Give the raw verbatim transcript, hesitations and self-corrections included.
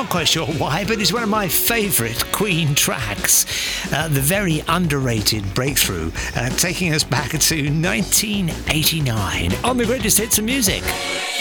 not quite sure why, but it's one of my favourite Queen tracks. Uh, the very underrated Breakthrough, uh, taking us back to nineteen eighty-nine on the greatest hits of music.